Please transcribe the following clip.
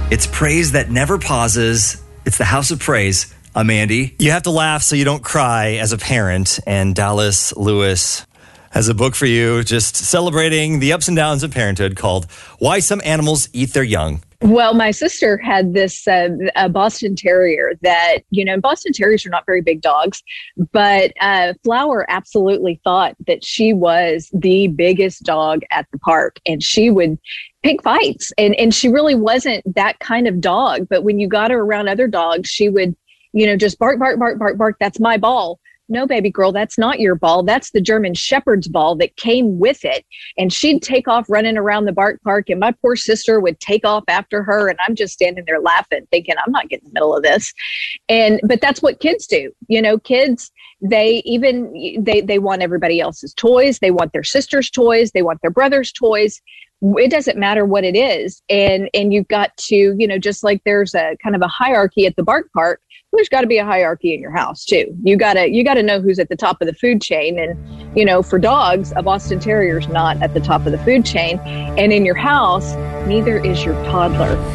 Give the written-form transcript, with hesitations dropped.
It's praise that never pauses. It's the House of Praise. I'm Andy. You have to laugh so you don't cry as a parent. And Dallas Lewis has a book for you just celebrating the ups and downs of parenthood called Why Some Animals Eat Their Young. Well, my sister had this Boston Terrier that, Boston Terriers are not very big dogs, but Flower absolutely thought that she was the biggest dog at the park, and she would pick fights. And she really wasn't that kind of dog. But when you got her around other dogs, she would, just bark, bark, bark, bark, bark. That's my ball. No, baby girl, that's not your ball. That's the German Shepherd's ball that came with it. And she'd take off running around the Bark Park, and my poor sister would take off after her. And I'm just standing there laughing, thinking, I'm not getting in the middle of this. But that's what kids do. Kids, they want everybody else's toys. They want their sister's toys. They want their brother's toys. It doesn't matter what it is. And you've got to, just like there's a kind of a hierarchy at the Bark Park, there's got to be a hierarchy in your house too. You gotta know who's at the top of the food chain. And, for dogs, a Boston Terrier's not at the top of the food chain. And in your house, neither is your toddler.